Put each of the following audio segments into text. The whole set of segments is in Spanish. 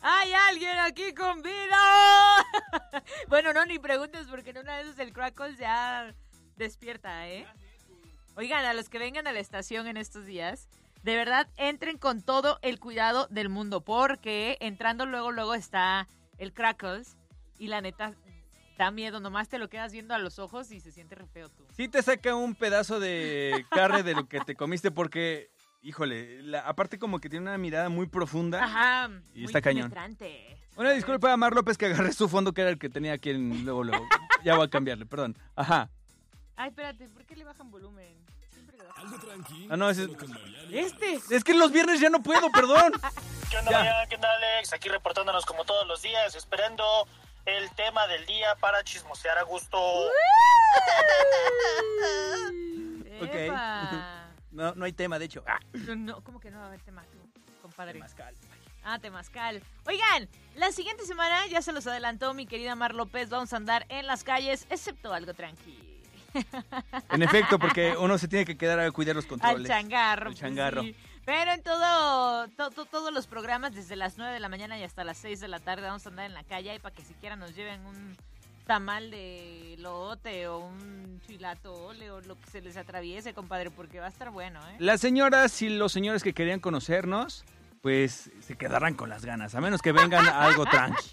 ¡Hay alguien aquí con vida! Bueno, no, ni preguntes porque en una de esas el Crackles ya despierta, ¿eh? Oigan, a los que vengan a la estación en estos días, de verdad, entren con todo el cuidado del mundo, porque entrando luego está el Crackles y la neta da miedo, nomás te lo quedas viendo a los ojos y se siente re feo tú. Sí te saca un pedazo de carne de lo que te comiste porque, híjole, aparte como que tiene una mirada muy profunda. Ajá, y muy está cañón. penetrante. Una disculpa a Mar López que agarré su fondo que era el que tenía aquí luego. Ya voy a cambiarle, perdón. Ajá. Ay, espérate, ¿por qué le bajan volumen? Siempre le bajan. Algo tranqui. Ah, no, ese solo con Mariana. es que los viernes ya no puedo, perdón. ¿Qué onda, Mariana? ¿Qué onda, Alex? Aquí reportándonos como todos los días, esperando el tema del día para chismosear a gusto. Ok. Epa. No hay tema, de hecho. No, ¿cómo que no va a haber tema tú, compadre? Temazcal. Temazcal. Oigan, la siguiente semana, ya se los adelantó mi querida Mar López, vamos a andar en las calles, excepto algo tranqui. En efecto, porque uno se tiene que quedar a cuidar los controles. Al changarro. Al changarro. Pues sí. Pero en todos los programas, desde las 9 de la mañana y hasta las 6 de la tarde, vamos a andar en la calle y para que siquiera nos lleven un tamal de lote o un chilato ole o lo que se les atraviese, compadre, porque va a estar bueno, ¿eh? Las señoras y los señores que querían conocernos, pues se quedarán con las ganas, a menos que vengan a algo tranqui.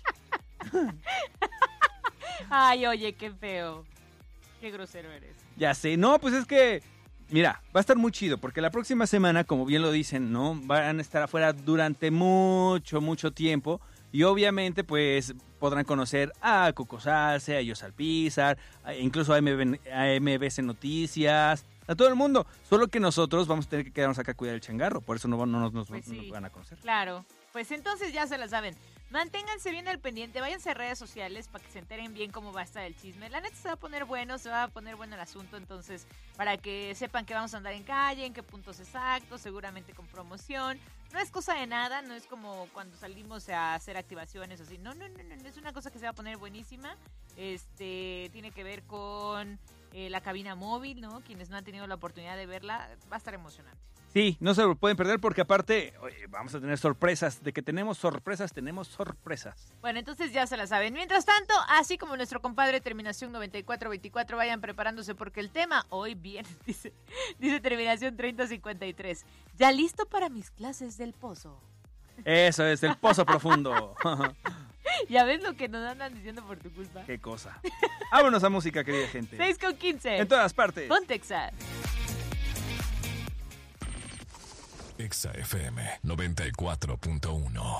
Ay, oye, qué feo. Qué grosero eres. Ya sé, no, pues es que, mira, va a estar muy chido, porque la próxima semana, como bien lo dicen, ¿no? Van a estar afuera durante mucho tiempo, y obviamente, pues, podrán conocer a Coco Salce, a Yos Alpizar, incluso a MBC Noticias, a todo el mundo. Solo que nosotros vamos a tener que quedarnos acá a cuidar el changarro, por eso no nos van a conocer. Claro, pues entonces ya se la saben. Manténganse bien al pendiente, váyanse a redes sociales para que se enteren bien cómo va a estar el chisme. La neta se va a poner bueno, el asunto, entonces para que sepan que vamos a andar en calle, en qué puntos exactos, seguramente con promoción. No es cosa de nada, no es como cuando salimos a hacer activaciones o así. No, es una cosa que se va a poner buenísima. Tiene que ver con la cabina móvil, ¿no? Quienes no han tenido la oportunidad de verla, va a estar emocionante. Sí, no se lo pueden perder porque aparte vamos a tener sorpresas. De que tenemos sorpresas. Bueno, entonces ya se la saben. Mientras tanto, así como nuestro compadre Terminación 9424, vayan preparándose porque el tema hoy viene, dice Terminación 3053. Ya listo para mis clases del pozo. Eso es, el pozo profundo. Ya ves lo que nos andan diciendo por tu culpa. Qué cosa. Vámonos a música, querida gente. 6:15. En todas partes. Ponte Exa. Exa FM 94.1.